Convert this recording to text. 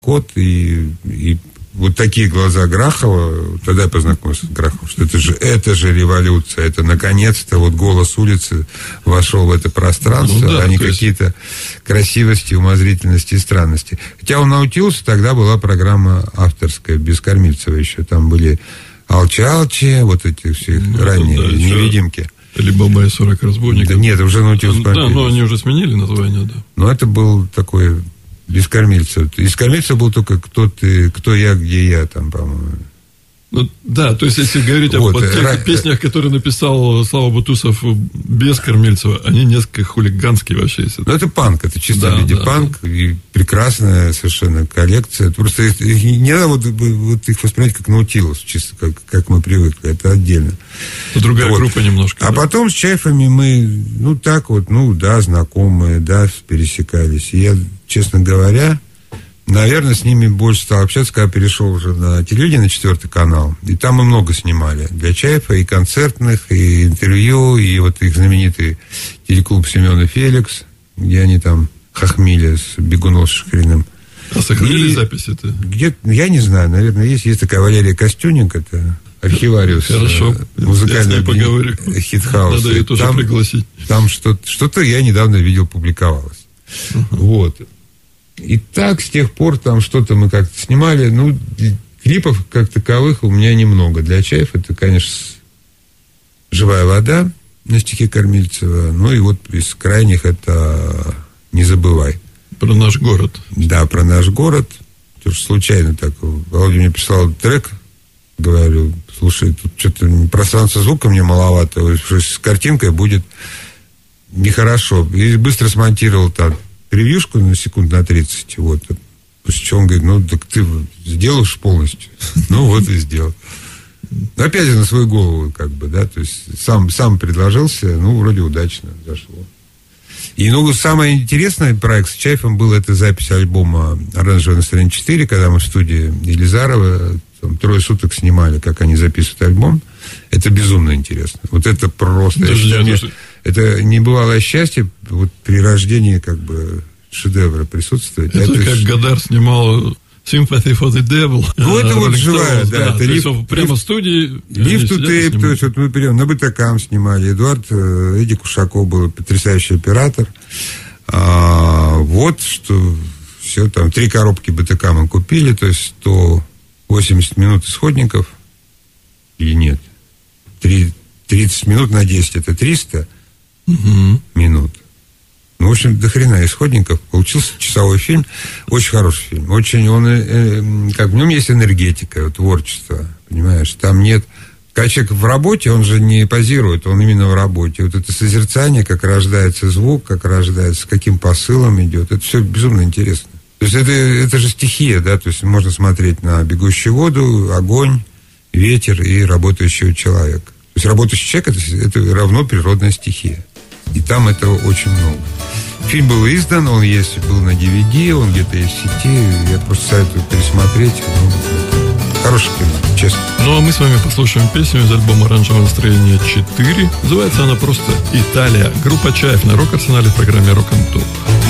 кот, и вот такие глаза Грахова, тогда я познакомился с Граховым, что это же революция, это наконец-то вот голос улицы вошел в это пространство, а не какие-то красивости, умозрительности и странности. Хотя у Наутилуса тогда была программа авторская, без Кормильцева еще, там были Алчи, вот эти все ранние невидимки. Либо Баба и 40 разбойников. Да нет, уже Наутилус. Да, но они уже сменили название, да. Но это был такой... Без Кормильцева. Из Кормильцева был только кто ты, кто я, где я, там, по-моему. Ну, да, то есть, если говорить об тех песнях, которые написал Слава Бутусов без Кормильцева, они несколько хулиганские вообще. Ну, это панк, это чисто виде панк, и прекрасная совершенно коллекция. Просто не надо вот их воспринимать как Наутилус, чисто как мы привыкли, это отдельно. Это другая группа немножко. А потом с Чайфами мы, знакомые, пересекались. И я, честно говоря, наверное, с ними больше стал общаться, когда перешел уже на телевидение, на 4 канал. И там мы много снимали для Чайфа, и концертных, и интервью, и вот их знаменитый телеклуб «Семен и Феликс», где они там хохмили с Бегунов с Шахриным. А сохранили записи-то? Я не знаю, наверное, есть такая Валерия Костюнник, это архивариус. Хорошо. Музыкальный хит-хаус. Надо ее тоже пригласить. Там что-то я недавно видел, публиковалось. Вот. И так, с тех пор там что-то мы как-то снимали. Клипов как таковых у меня немного. Для Чаев это, конечно, «Живая вода» на стихи Кормильцева. И вот из крайних это «Не забывай». Про наш город. Да, про наш город. Потому что случайно так. Володя мне писал трек. Говорю, слушай, тут что-то пространство звука мне маловато. С картинкой будет нехорошо. И быстро смонтировал там превьюшку на секунд на 30, вот. После чего он говорит, так ты сделаешь полностью. И сделал. Опять же на свою голову, то есть сам предложился, вроде удачно зашло. И, самый интересный проект с Чайфом был это запись альбома «Оранжевое настроение 4», когда мы в студии Елизарова 3 суток снимали, как они записывают альбом. Это безумно интересно. Вот это просто... Это небывалое счастье при рождении шедевра присутствовать. Это как Гадар снимал Sympathy for the Devil. Это живая, да. Это лифт, прямо в студии. Live to Tape, то есть мы прямо на Бытакам снимали. Эдик Ушаков был потрясающий оператор. Что все там, 3 коробки Бытакама купили, то есть 180 минут исходников. Или нет? 30 минут на 10 это 300 минут. В общем, до хрена исходников. Получился часовой фильм. Очень хороший фильм. Очень он... в нем есть энергетика, творчество. Понимаешь? Там нет... Когда человек в работе, он же не позирует, он именно в работе. Вот это созерцание, как рождается звук, как рождается, с каким посылом идет. Это все безумно интересно. То есть это же стихия, да? То есть можно смотреть на бегущую воду, огонь, ветер и работающего человека. То есть работающий человек это равно природная стихия. И там этого очень много. Фильм был издан, он был на DVD, он где-то есть в сети. Я просто советую пересмотреть. Хорошее кино, честно. А мы с вами послушаем песню из альбома «Оранжевое настроение 4». Называется она просто «Италия». Группа Чайф на Рок-Арсенале в программе «Рок-н-Топ».